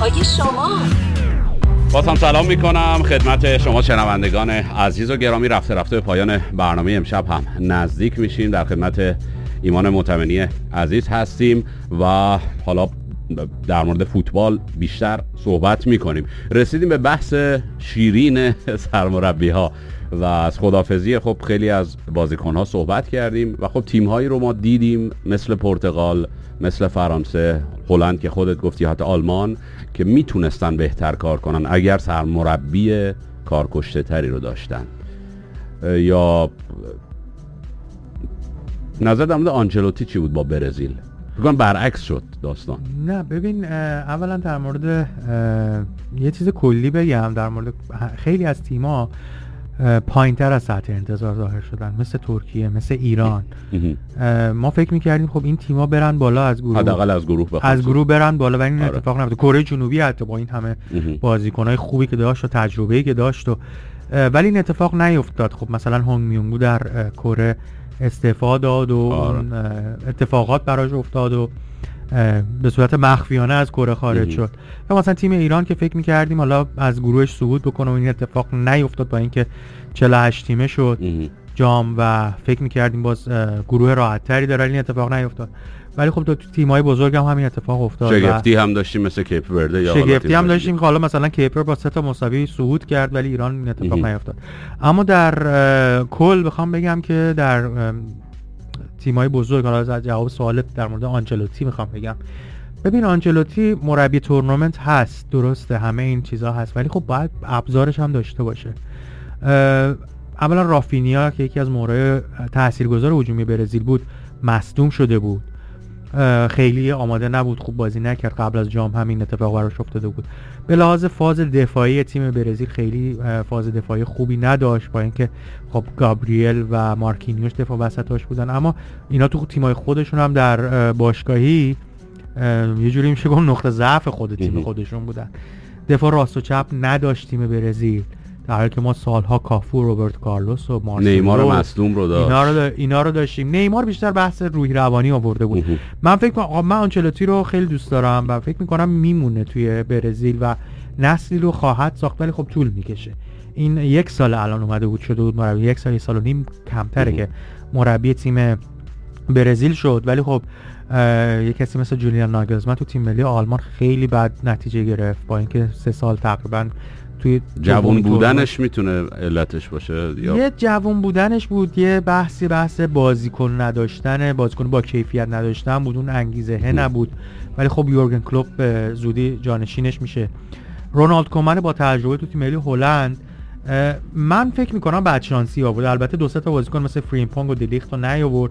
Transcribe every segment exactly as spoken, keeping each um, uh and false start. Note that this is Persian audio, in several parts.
های شما. باز هم سلام میکنم خدمت شما شنوندگان عزیز و گرامی. رفته رفته به پایان برنامه امشب هم نزدیک میشیم. در خدمت ایمان معتمنی عزیز هستیم و حالا در مورد فوتبال بیشتر صحبت میکنیم. رسیدیم به بحث شیرین سرمربی ها و از خداحافظی خب خیلی از بازیکن ها صحبت کردیم و خب تیم هایی رو ما دیدیم مثل پرتغال، مثل فرانسه، هلند که خودت گفتی، حتی آلمان که میتونستن بهتر کار کنن اگر سرمربی کارکشته تری رو داشتن. یا نظر در مورد آنچلوتی چی بود با برزیل؟ بگم برعکس شد داستان. نه ببین، اولا در مورد یه چیز کلی بگم، در مورد خیلی از تیم‌ها پایین‌تر از سطح انتظار ظاهر شدن، مثل ترکیه، مثل ایران. ما فکر می‌کردیم خب این تیم‌ها برن بالا، از گروه حداقل از گروه بخواد از گروه برن بالا، ولی این آره. اتفاق نیفتاد. کره جنوبی حتی با این همه بازیکن‌های خوبی که داشت و تجربه‌ای که داشت و ولی این اتفاق نیفتاد. خب مثلا هونگ میونگو در کره استعفا داد و آره. اتفاقات براش افتاد و به صورت مخفیانه از کره خارج شد. یا مثلا تیم ایران که فکر می‌کردیم حالا از گروهش صعود بکنه و این اتفاق نیفتاد، با اینکه چهل و هشت تیمه شد جام و فکر می‌کردیم باز گروه راحت‌تری داره، این اتفاق نیفتاد. ولی خب تو تیم‌های بزرگ هم همین اتفاق افتاد. شگفتی هم داشتیم مثل کیپ ورده یا شگفتی هم داشتیم که حالا مثلا کیپر با سه تا مساوی صعود کرد ولی ایران این اتفاق نیفتاد. اما در کل بخوام بگم که در تیم‌های بزرگ، حالا از جواب سوالت در مورد آنچلوتی میخوام بگم، ببین آنچلوتی مربی تورنمنت هست، درسته، همه این چیزها هست، ولی خب باید ابزارش هم داشته باشه. اولا رافینیا که یکی از مهرهای تاثیرگذار هجومی برزیل بود مصدوم شده بود، خیلی آماده نبود، خوب بازی نکرد، قبل از جام همین اتفاق براش افتاده بود. به لحاظ فاز دفاعی تیم برزیل خیلی فاز دفاعی خوبی نداشت، با اینکه خب گابریل و مارکینیوش دفاع وسطاش بودن، اما اینا تو تیمای خودشون هم در باشگاهی یه جوری میشه گفت نقطه ضعف خود تیم خودشون بودن. دفاع راست و چپ نداشت تیم برزیل، در حالی که ما سالها کافو، روبرت کارلوس و مارسلو، نیمار مصدوم رو داشت، اینا رو دا... اینا رو داشتیم. نیمار بیشتر بحث روحی روانی آورده بود. اوه. من فکر کنم من آنچلوتی رو خیلی دوست دارم و فکر می‌کنم میمونه توی برزیل و نسلی رو خواهد ساخت، ولی خب طول میکشه. این یک سال الان اومده بود شده بود مربی، یک سال یک سال و نیم کمتره اوه. که مربی تیم برزیل شد، ولی خب یه کسی مثل جولیان ناگلزمن تو تیم ملی آلمان خیلی بد نتیجه گرفت، با اینکه سه سال تقریبا توی جوان بودنش میتونه علتش باشه. یا یه جوان بودنش بود، یه بحثی بحث بازیکن نداشتن، بازیکن با کیفیت نداشتن بود، اون انگیزه نبود. ولی خب یورگن کلوپ به زودی جانشینش میشه. رونالد کومن با تجربه تو تیم ملی هلند، من فکر میکنم بدشانسی آورد. البته دو سه تا بازیکن مثل فریمپونگ و دیلیخت رو نیاورد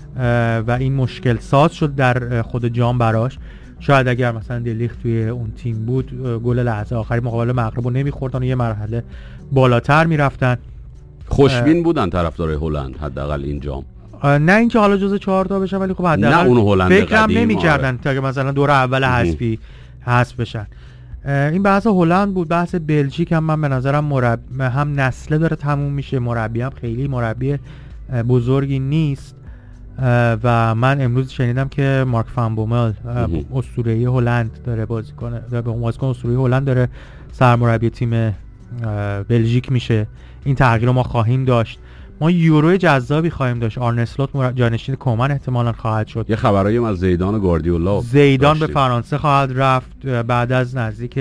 و این مشکل ساز شد در خود جام براش. شاید اگر مثلا دیلیخت توی اون تیم بود گل لحظه آخری مقابل مغرب رو نمیخوردن و یه مرحله بالاتر میرفتن. خوشبین بودن طرفدارای هلند حداقل این جام، نه اینکه حالا جزء چهار تا بشن، ولی خب حداقل فکرم نمی‌کردن تا مثلا دور اول حذفی حذف بشن. این بحث هلند بود. بحث بلژیک هم من به نظرم مربی هم نسل داره تموم میشه، مربی هم خیلی مربی بزرگی نیست و من امروز شنیدم که مارک فان بومل اسطوره هلند داره بازی کنه، به بازیکن اسطوره هلند داره سرمربی تیم بلژیک میشه. این تغییر رو ما خواهیم داشت. ما یورو جذابی خواهیم داشت. آرن اسلوت جانشین کومن احتمالاً خواهد شد. یه خبرایی از زیدان و گواردیولا، زیدان به فرانسه خواهد رفت بعد از نزدیک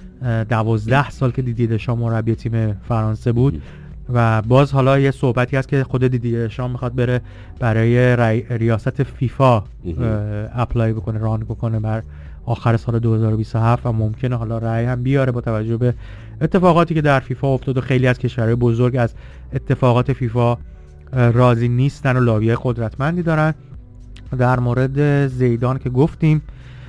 دوازده سال که دیدی دشام مربی تیم فرانسه بود. و باز حالا یه صحبتی هست که خود دیدی دشام میخواد بره برای ریاست فیفا اپلای بکنه، ران بکنه بر آخر سال دو هزار و بیست و هفت و ممکنه حالا رأی هم بیاره با توجه به اتفاقاتی که در فیفا افتاد و خیلی از کشورهای بزرگ از اتفاقات فیفا راضی نیستن و لابیای قدرتمندی دارن. در مورد زیدان که گفتیم،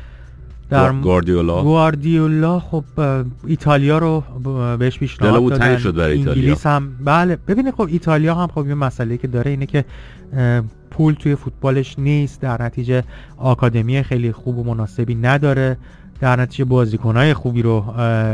در گواردیولا گواردیولا خب ایتالیا رو بهش پیشنهاد دادن، شد برای ایتالیا. انگلیس هم بله. ببینید خب ایتالیا هم خب یه مسئله که داره اینه که پول توی فوتبالش نیست، در نتیجه آکادمی خیلی خوب و مناسبی نداره، در نتیجه بازیکنای خوبی رو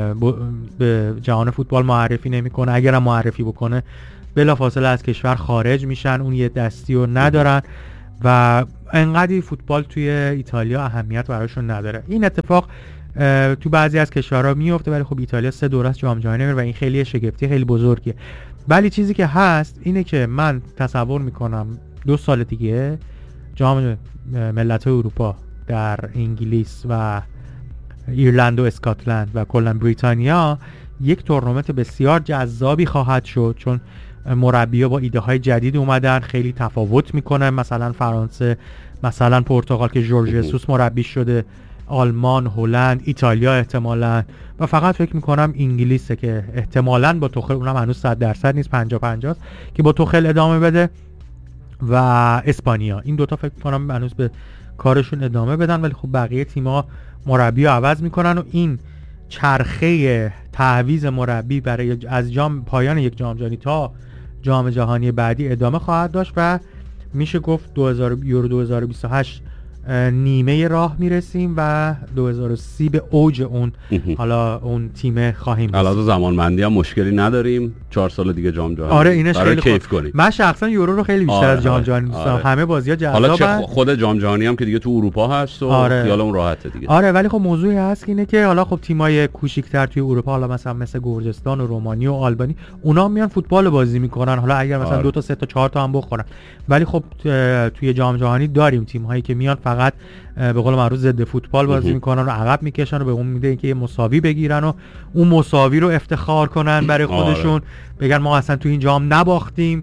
به جهان فوتبال معرفی نمیکنه، اگر هم معرفی بکنه بلافاصله از کشور خارج میشن، اون یه دستی رو ندارن و انقدر فوتبال توی ایتالیا اهمیت براشون نداره. این اتفاق تو بعضی از کشورها میفته، ولی خب ایتالیا سه دوره از جام جهانی و این خیلی شگفتی خیلی بزرگیه. ولی چیزی که هست اینه که من تصور میکنم دو سال دیگه جام ملت‌های اروپا در انگلیس و ایرلند و اسکاتلند و کلا بریتانیا یک تورنمنت بسیار جذابی خواهد شد، چون مربی‌ها با ایده های جدید اومدن، خیلی تفاوت میکنه. مثلا فرانسه، مثلا پرتغال که ژورژ ژسوس مربی شده، آلمان، هلند، ایتالیا احتمالاً، و فقط فکر میکنم انگلیسه که احتمالاً با توخل، اونم هنوز صد درصد نیست، پنجاه پنجاه که با توخل ادامه بده، و اسپانیا. این دوتا فکر میکنم هنوز به کارشون ادامه بدن، ولی خب بقیه تیم‌ها مربی رو عوض میکنن و این چرخه تعویض مربی برای از جام پایان یک جام جهانی تا جام جهانی بعدی ادامه خواهد داشت و میشه گفت دو هزار یورو دو هزار و بیست و هشت نیمه راه میرسیم و دو هزار و سی به اوج اون حالا اون تیم خواهیم رسید. الان زمانبندی هم مشکلی نداریم، چهار سال دیگه جام جهانی. آره اینش خیلی کیف کنیم. من شخصا یورو رو خیلی بیشتر آره از جام جهانی دوست دارم. آره. همه بازی‌ها جذابن. حالا چه خود جام جهانی هم که دیگه تو اروپا هست و آره. خیالمون راحته دیگه. آره ولی خب موضوعی هست که اینه که حالا خب تیمای کوچیک‌تر توی اروپا، حالا مثلا مثل گرجستان و رومانی و آلبانی، اونا میان فوتبال بازی میکنن، حالا اگر مثلا آره. دو تا سه تا چهار تا هم بخورن. ولی خب توی جام جهانی داریم تیم‌هایی که میان فقط به قول معروف ضد فوتبال بازی میکنن و عقب میکشن و به اون میده که یه مساوی بگیرن و اون مساوی رو افتخار کنن برای خودشون. آره. بگن ما اصلا تو این جام نباختیم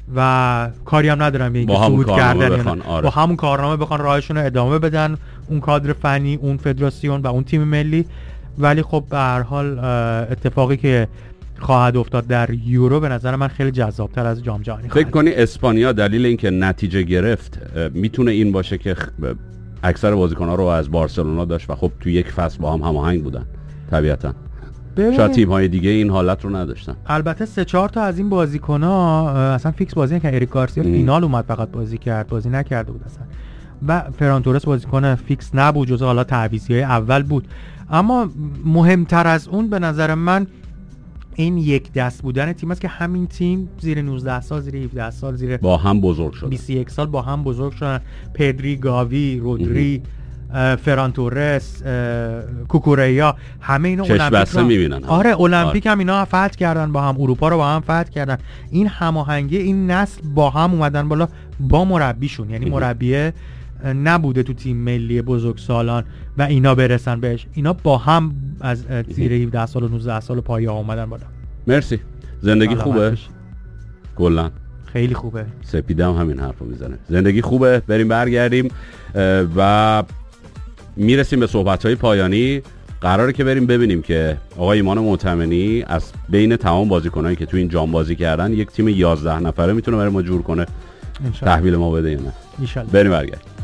و کاری هم ندارن به اینکه صعود کردن. آره. با همون کارنامه بخوان راهشون رو ادامه بدن، اون کادر فنی، اون فدراسیون و اون تیم ملی. ولی خب به هر حال اتفاقی که خواهد افتاد در یورو به نظر من خیلی جذابتر از جام جهانی خواهد. فکر کنی اسپانیا دلیل اینکه نتیجه گرفت میتونه این باشه که اکثر بازیکن‌ها رو از بارسلونا داشت و خب تو یک فصل با هم هماهنگ بودن طبیعتاً. شاید تیم‌های دیگه این حالت رو نداشتن. البته سه چهار تا از این بازیکن‌ها اصلا فیکس بازی نکردن. اریک گارسیا فینال اومد فقط بازی کرد، بازی نکرده بود اصلا. و فران تورس بازیکن فیکس نبود، جزء حالا تعویضی‌های اول بود. اما مهمتر از اون به نظر من این یک دست بودن تیم است که همین تیم زیر نوزده سال، زیر هفده سال، زیر با هم بزرگ شدن، بیست و یک سال با هم بزرگ شدن. پدری، گاوی، رودری، فران تورس، کوکوریا، همه اینا المپیک میبینن. آره المپیک هم اینا فتح کردن با هم، اروپا رو با هم فتح کردن. این هماهنگی این نسل با هم اومدن بالا با مربیشون، یعنی مربیه نبوده تو تیم ملی بزرگسالان و اینا برسن بهش، اینا با هم از زیر هفده سال و نوزده سال پایه اومدن بالا. مرسی. زندگی خوبه؟ کلا خیلی خوبه. سپیده هم همین حرفو میزنه. زندگی خوبه. بریم برگردیم و میرسیم به صحبت‌های پایانی. قراره که بریم ببینیم که آقای ایمان معتمنی از بین تمام بازیکنایی که تو این جام بازی کردن یک تیم یازده نفره میتونه برای ما جور کنه، تحویل ما بده یا نه. ان شاء الله. بریم برگردیم.